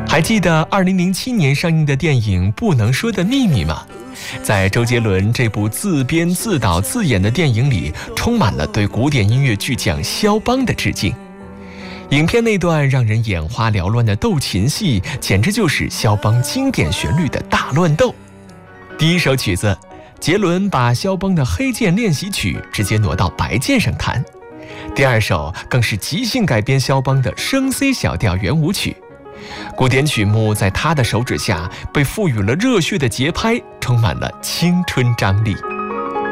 还记得2007年上映的电影《不能说的秘密》吗？在周杰伦这部自编自导自演的电影里，充满了对古典音乐巨匠肖邦的致敬。影片那段让人眼花缭乱的斗琴戏，简直就是肖邦经典旋律的大乱斗。第一首曲子，杰伦把肖邦的黑键练习曲直接挪到白键上弹。第二首更是即兴改编肖邦的升 C 小调圆舞曲，古典曲目在他的手指下被赋予了热血的节拍，充满了青春张力。